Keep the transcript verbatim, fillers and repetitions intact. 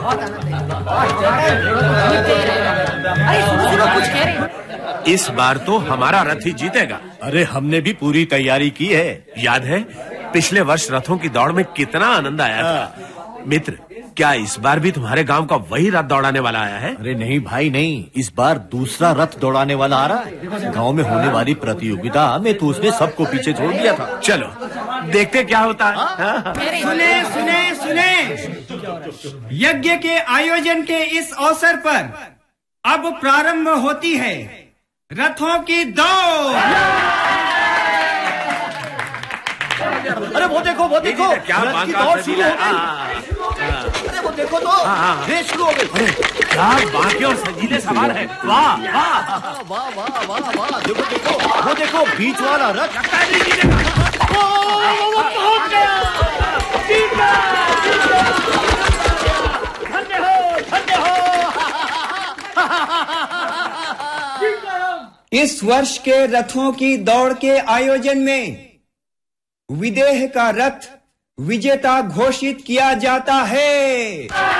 अरे सुनो सुनो, कुछ कह रहे। इस बार तो हमारा रथ ही जीतेगा। अरे हमने भी पूरी तैयारी की है। याद है पिछले वर्ष रथों की दौड़ में कितना आनंद आया था। मित्र, क्या इस बार भी तुम्हारे गांव का वही रथ दौड़ाने वाला आया है? अरे नहीं भाई नहीं, इस बार दूसरा रथ दौड़ाने वाला आ रहा है। गांव में होने वाली प्रतियोगिता में तो उसने सबको पीछे छोड़ दिया था। चलो देखते क्या होता है। सुने सुने सुने, यज्ञ के आयोजन के इस अवसर पर अब प्रारंभ होती है रथों की दौड़। अरे वो देखो वो देखो, क्या रथ की दौड़ शुरू हो गई। अरे वो देखो तो रेस शुरू हो गई। अरे क्या बाकी और संजीले सवार है। वाह वाह वाह वाह वाह वाह, देखो देखो वो देखो बीच वाला रथ पहुंच गया। धन्य हो, धन्य हो। इस वर्ष के रथों की दौड़ के आयोजन में विदेह का रथ विजेता घोषित किया जाता है।